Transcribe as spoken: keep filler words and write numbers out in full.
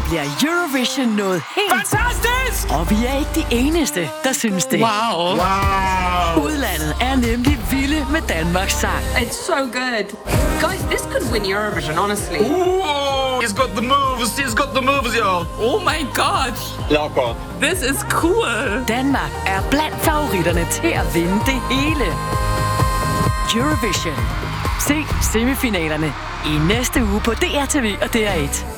bliver Eurovision noget helt... Fantastisk! Og vi er ikke de eneste, der synes det. Wow. Wow. Udlandet er nemlig vilde med Danmarks sang. It's so good. Guys, this could win Eurovision, honestly. Ooh, he's got the moves. He's got the moves, y'all. Oh my god. Ja, godt. This is cool. Danmark er blandt favoritterne til at vinde det hele. Eurovision. Se semifinalerne i næste uge på D R T V og D R et.